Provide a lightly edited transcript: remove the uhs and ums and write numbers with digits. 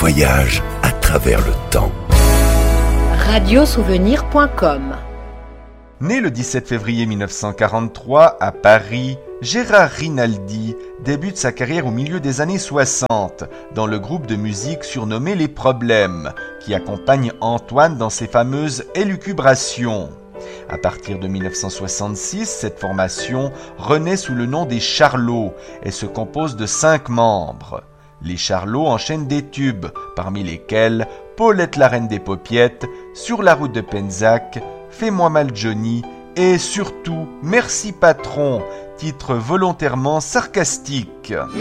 voyage à travers le temps. Radiosouvenir.com. Né le 17 février 1943 à Paris, Gérard Rinaldi débute sa carrière au milieu des années 60 dans le groupe de musique surnommé Les Problèmes, qui accompagne Antoine dans ses fameuses élucubrations. À partir de 1966, cette formation renaît sous le nom des Charlots et se compose de 5 membres. Les Charlots enchaînent des tubes, parmi lesquels Paulette la Reine des Paupiettes, Sur la route de Penzac, Fais-moi mal Johnny et surtout Merci Patron, titre volontairement sarcastique.